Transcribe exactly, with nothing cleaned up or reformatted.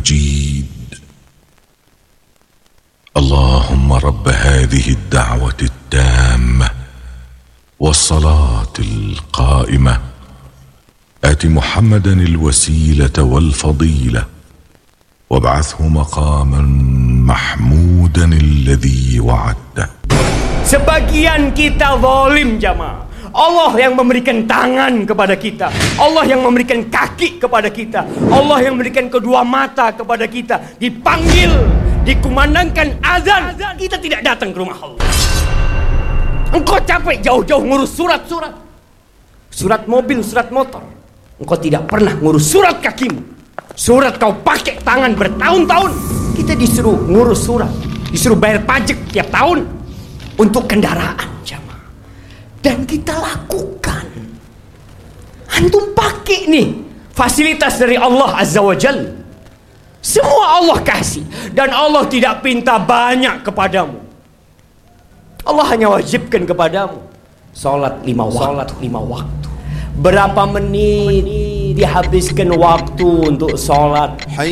المجيد. اللهم رب هذه الدعوة التامة والصلاة القائمة آت محمدا الوسيلة والفضيلة وابعثه مقاما محمودا الذي وعدته. Sebagian kita zalim jamaah. Allah yang memberikan tangan kepada kita, Allah yang memberikan kaki kepada kita, Allah yang memberikan kedua mata kepada kita. Dipanggil, dikumandangkan azan, kita tidak datang ke rumah Allah. Engkau capek jauh-jauh ngurus surat-surat, surat mobil, surat motor. Engkau tidak pernah ngurus surat kakimu. Surat kau pakai tangan bertahun-tahun. Kita disuruh ngurus surat, disuruh bayar pajak tiap tahun untuk kendaraan jamaah. Dan kita lakukan. Antum pakai nih fasilitas dari Allah Azza wa Jalla. Semua Allah kasih. Dan Allah tidak pinta banyak kepadamu. Allah hanya wajibkan kepadamu salat lima waktu. Salat lima waktu. Berapa menit dihabiskan waktu untuk salat?